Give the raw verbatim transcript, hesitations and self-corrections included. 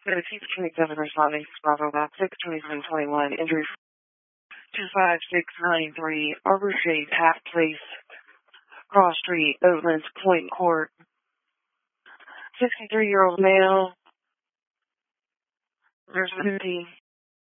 thirteen twenty-seven responding to Bravo Box six twenty-seven twenty-one. Injury two five six nine three, Arbor Shade, Half Place, Cross Street, Oatlands, Point Court. sixty-three-year-old male. There's fifty.